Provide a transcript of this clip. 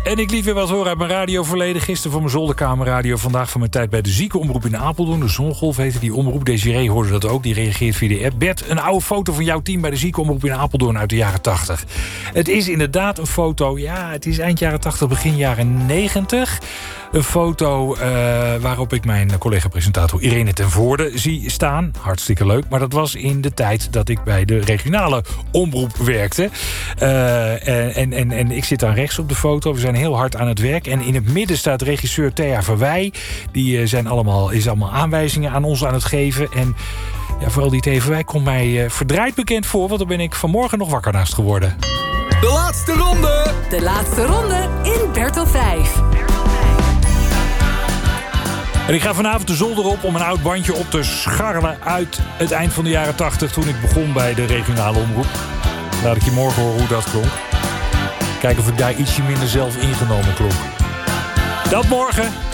En ik liet weer wat horen uit mijn radioverleden. Gisteren van mijn zolderkamerradio. Vandaag van mijn tijd bij de ziekenomroep in Apeldoorn. De Zongolf heette die omroep. Desiree hoorde dat ook. Die reageert via de app. Bert, een oude foto van jouw team bij de ziekenomroep in Apeldoorn uit de jaren 80. Het is inderdaad een foto. Ja, het is eind jaren 80, begin jaren 90. Een foto waarop ik mijn collega-presentator Irene ten Voorde zie staan. Hartstikke leuk. Maar dat was in de tijd dat ik bij de regionale omroep werkte. En ik zit dan rechts op de foto. We zijn heel hard aan het werk. En in het midden staat regisseur Thea Verwij. Die is allemaal aanwijzingen aan ons aan het geven. En ja, vooral die Thea Verwij komt mij verdraaid bekend voor. Want daar ben ik vanmorgen nog wakker naast geworden. De laatste ronde! De laatste ronde in Bert op 5. En ik ga vanavond de zolder op om een oud bandje op te scharrelen uit het eind van de jaren 80... toen ik begon bij de regionale omroep. Laat ik je morgen horen hoe dat klonk. Kijken of ik daar ietsje minder zelf ingenomen klonk. Dat morgen.